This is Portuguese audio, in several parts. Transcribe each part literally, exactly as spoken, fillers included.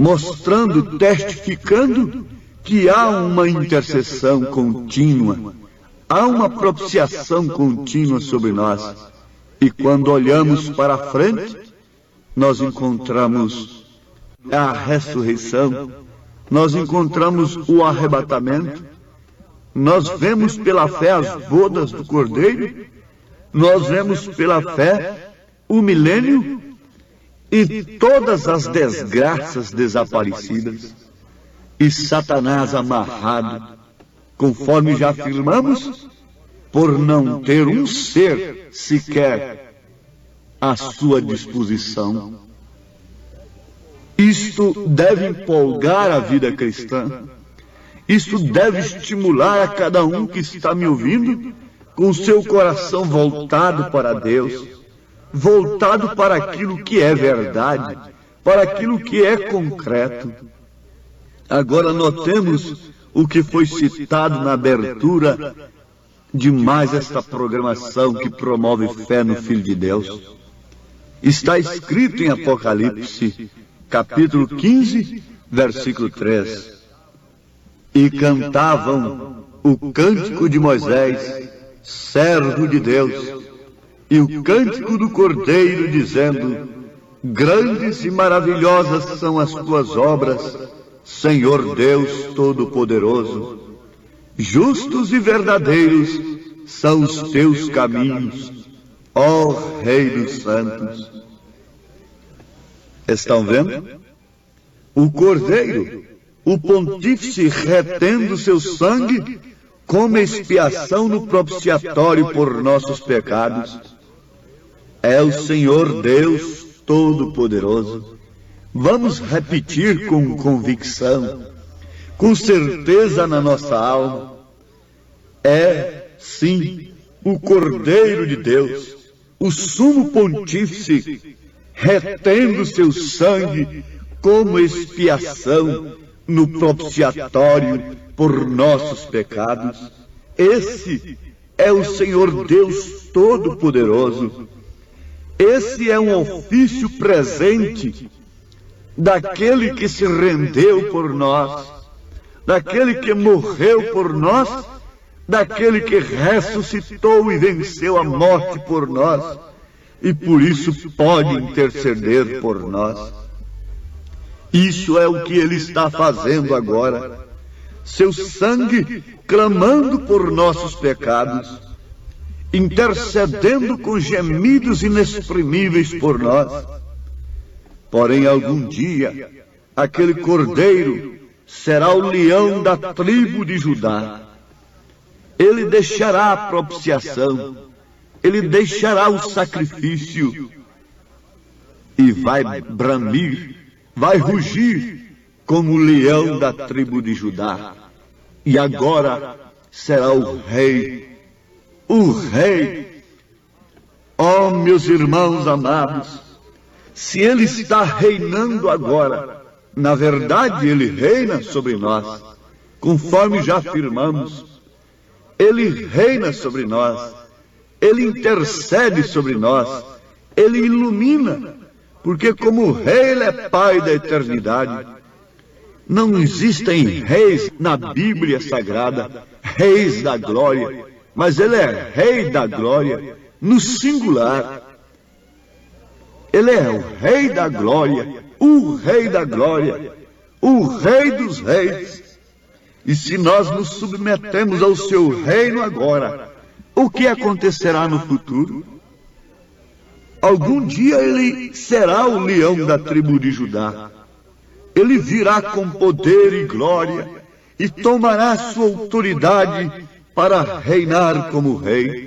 mostrando, testificando que há uma intercessão contínua, há uma propiciação contínua sobre nós. E quando olhamos para a frente, nós encontramos a ressurreição, nós encontramos o arrebatamento, nós vemos pela fé as bodas do Cordeiro, nós vemos pela fé o milênio e todas as desgraças desaparecidas, e Satanás amarrado, conforme já afirmamos, por não ter um ser sequer à sua disposição. Isto deve empolgar a vida cristã. Isto deve estimular a cada um que está me ouvindo com seu coração voltado para Deus, voltado para aquilo que é verdade, para aquilo que é concreto. Agora notemos o que foi citado na abertura de mais esta programação que promove fé no Filho de Deus. Está escrito em Apocalipse, capítulo quinze, versículo três. E cantavam o cântico de Moisés, servo de Deus, e o cântico do Cordeiro, dizendo: grandes e maravilhosas são as tuas obras, Senhor Deus Todo-Poderoso. Justos e verdadeiros são os teus caminhos, ó Rei dos Santos. Estão vendo? O Cordeiro, o pontífice retendo seu sangue como expiação no propiciatório por nossos pecados, é o Senhor Deus Todo-Poderoso. Vamos repetir com convicção, com certeza na nossa alma: é, sim, o Cordeiro de Deus, o sumo pontífice, retendo seu sangue como expiação no propiciatório por nossos pecados. Esse é o Senhor Deus Todo-Poderoso. Esse é um ofício presente daquele que se rendeu por nós, daquele que morreu por nós, daquele que ressuscitou e venceu a morte por nós, e por isso pode interceder por nós. Isso é o que ele está fazendo agora. Seu sangue clamando por nossos pecados, intercedendo com gemidos inexprimíveis por nós. Porém, algum dia, aquele Cordeiro será o leão da tribo de Judá. Ele deixará a propiciação, ele deixará o sacrifício e vai bramir, vai rugir como o leão da tribo de Judá. E agora será o rei, o rei. Oh, meus irmãos amados, se ele está reinando agora, na verdade ele reina sobre nós, conforme já afirmamos. Ele reina sobre nós, ele intercede sobre nós, ele ilumina, porque como rei ele é pai da eternidade. Não existem reis na Bíblia Sagrada, reis da glória, mas ele é rei da glória no singular. Ele é o rei da glória, o rei da glória, o rei dos reis. E se nós nos submetemos ao seu reino agora, o que acontecerá no futuro? Algum dia ele será o leão da tribo de Judá. Ele virá com poder e glória e tomará sua autoridade para reinar como rei.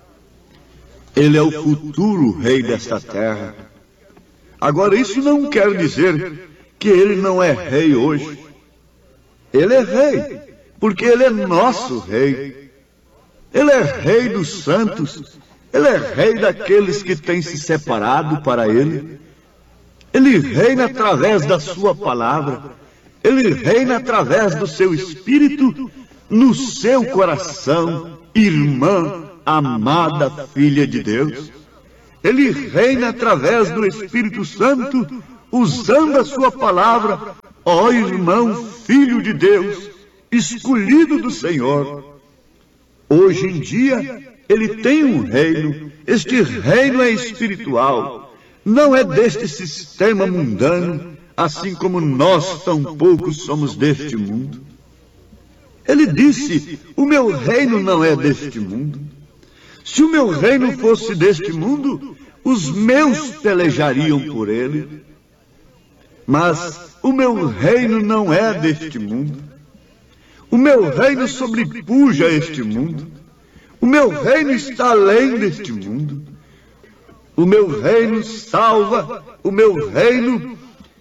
Ele é o futuro rei desta terra. Agora, isso não quer dizer que ele não é rei hoje. Ele é rei, porque ele é nosso rei. Ele é rei dos santos. Ele é rei daqueles que têm se separado para ele. Ele reina através da sua palavra. Ele reina através do seu espírito no seu coração, irmã, amada filha de Deus. Ele reina através do Espírito Santo, usando a sua palavra ó irmão, filho de Deus, escolhido do Senhor. Hoje em dia, ele tem um reino. Este reino é espiritual. Não é deste sistema mundano, assim como nós tampouco somos deste mundo. Ele disse, o meu reino não é deste mundo. Se o meu reino fosse deste mundo, os meus pelejariam por ele. Mas o meu reino não é deste mundo. O meu reino sobrepuja este mundo. O meu reino está além deste mundo. O meu reino salva, o meu reino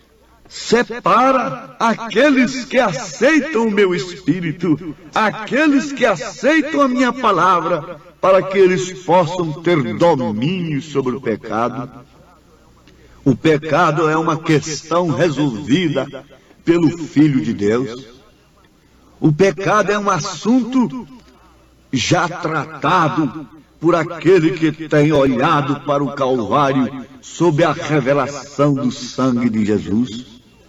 separa aqueles que aceitam o meu espírito, aqueles que aceitam a minha palavra, para que eles possam ter domínio sobre o pecado. O pecado é uma questão resolvida pelo Filho de Deus. O pecado é um assunto já tratado por aquele que tem olhado para o Calvário sob a revelação do sangue de Jesus.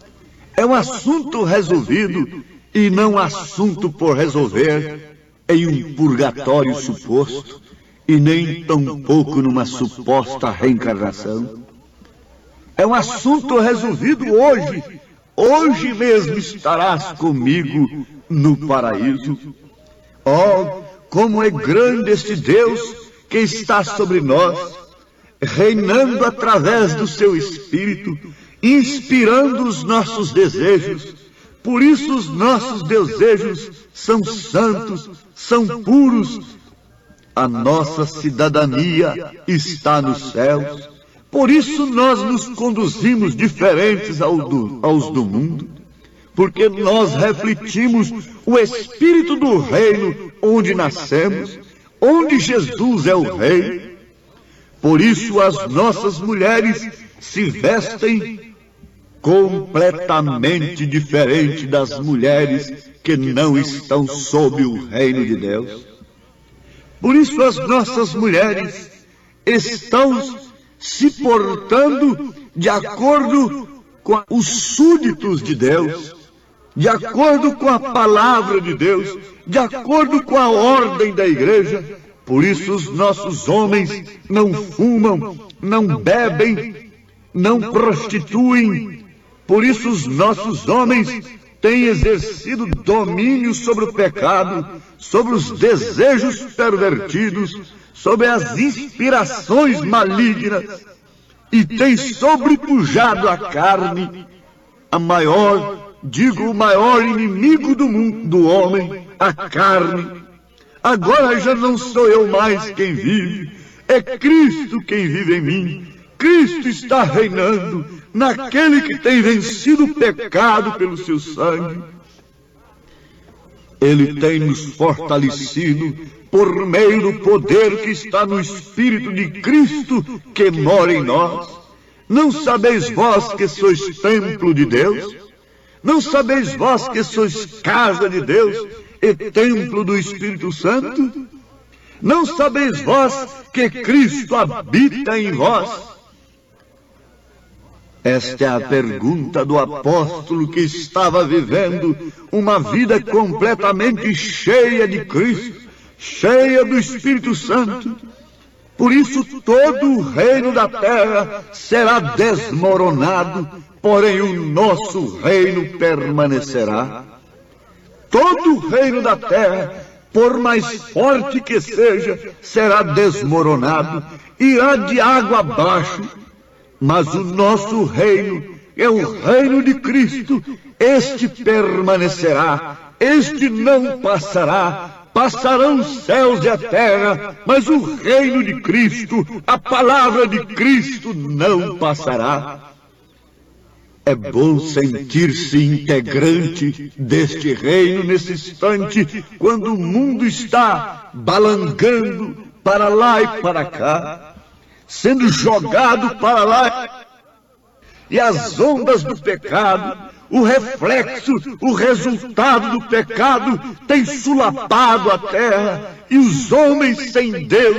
É um assunto resolvido e não assunto por resolver em um purgatório suposto e nem tampouco numa suposta reencarnação. É um assunto resolvido hoje. Hoje mesmo estarás comigo no paraíso. Oh, como é grande este Deus que está sobre nós, reinando através do seu Espírito, inspirando os nossos desejos. Por isso os nossos desejos são santos, são puros. A nossa cidadania está nos céus. Por isso nós nos conduzimos diferentes ao do, aos do mundo, porque nós refletimos o Espírito do reino onde nascemos, onde Jesus é o Rei. Por isso as nossas mulheres se vestem completamente diferente das mulheres que não estão sob o reino de Deus. Por isso as nossas mulheres estão se portando de acordo com os súditos de Deus, de acordo com a palavra de Deus, de acordo com a ordem da igreja. Por isso os nossos homens não fumam, não bebem, não prostituem. Por isso os nossos homens têm exercido domínio sobre o pecado, sobre os desejos pervertidos, sobre as inspirações malignas, e têm sobrepujado a carne, a maior, digo, o maior inimigo do mundo, do homem, a carne. Agora já não sou eu mais quem vive, é Cristo quem vive em mim. Cristo está reinando naquele que tem vencido o pecado pelo seu sangue. Ele tem nos fortalecido por meio do poder que está no Espírito de Cristo que mora em nós. Não sabeis vós que sois templo de Deus? Não sabeis vós que sois casa de Deus e templo do Espírito Santo? Não sabeis vós que Cristo habita em vós? Esta é a pergunta do apóstolo que estava vivendo uma vida completamente cheia de Cristo, cheia do Espírito Santo. Por isso todo o reino da terra será desmoronado, porém o nosso reino permanecerá. Todo o reino da terra, por mais forte que seja, será desmoronado, irá de água abaixo. Mas o nosso reino é o reino de Cristo. Este permanecerá, este não passará. Passarão os céus e a terra, mas o reino de Cristo, a palavra de Cristo não passará. É bom sentir-se integrante deste reino nesse instante, quando o mundo está balangando para lá e para cá, sendo jogado para lá, e as ondas do pecado, o reflexo, o resultado do pecado tem sulapado a terra, e os homens sem Deus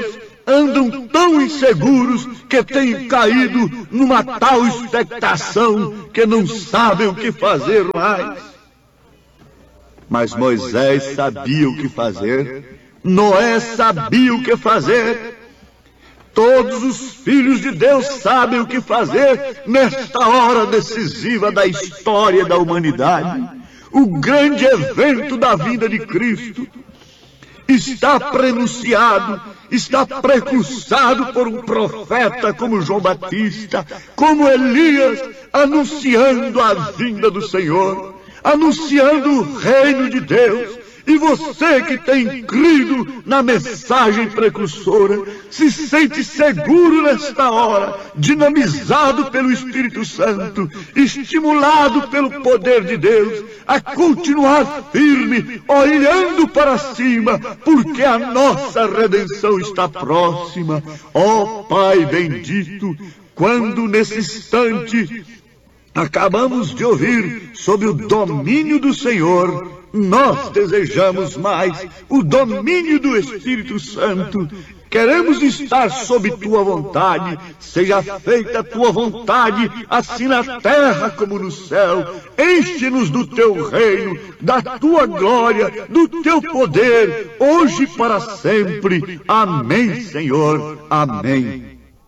andam tão inseguros que têm caído numa tal expectação que não sabem o que fazer mais. Mas Moisés sabia o que fazer, Noé sabia o que fazer. Todos os filhos de Deus sabem o que fazer nesta hora decisiva da história da humanidade. O grande evento da vinda de Cristo está prenunciado, está precursado por um profeta como João Batista, como Elias, anunciando a vinda do Senhor, anunciando o reino de Deus. E você que tem crido na mensagem precursora, se sente seguro nesta hora, dinamizado pelo Espírito Santo, estimulado pelo poder de Deus, a continuar firme, olhando para cima, porque a nossa redenção está próxima. Ó Pai bendito, quando nesse instante acabamos de ouvir sobre o domínio do Senhor, nós desejamos mais o domínio do Espírito Santo. Queremos estar sob Tua vontade. Seja feita a Tua vontade, assim na terra como no céu. Enche-nos do Teu reino, da Tua glória, do Teu poder, hoje e para sempre. Amém, Senhor. Amém.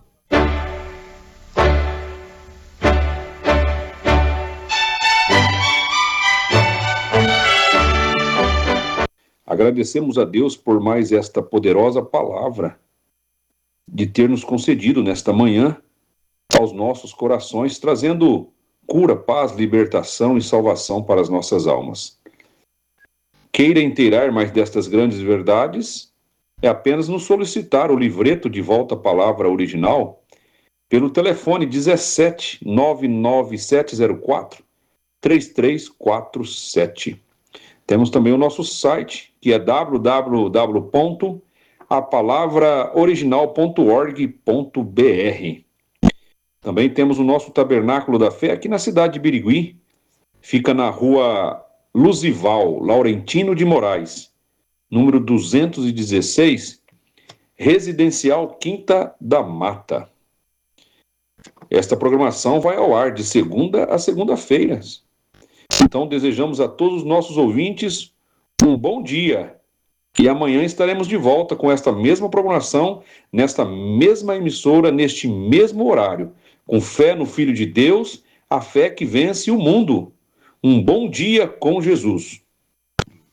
Agradecemos a Deus por mais esta poderosa palavra de ter nos concedido nesta manhã aos nossos corações, trazendo cura, paz, libertação e salvação para as nossas almas. Queira inteirar mais destas grandes verdades, é apenas nos solicitar o livreto de volta à palavra original pelo telefone dezessete, nove nove sete zero quatro, três três quatro sete. Temos também o nosso site, que é w w w ponto a palavra original ponto org ponto b r. Também temos o nosso Tabernáculo da Fé aqui na cidade de Birigui. Fica na rua Luzival, Laurentino de Moraes, número duzentos e dezesseis, Residencial Quinta da Mata. Esta programação vai ao ar de segunda a segunda-feira. Então, desejamos a todos os nossos ouvintes um bom dia. E amanhã estaremos de volta com esta mesma programação, nesta mesma emissora, neste mesmo horário. Com fé no Filho de Deus, a fé que vence o mundo. Um bom dia com Jesus.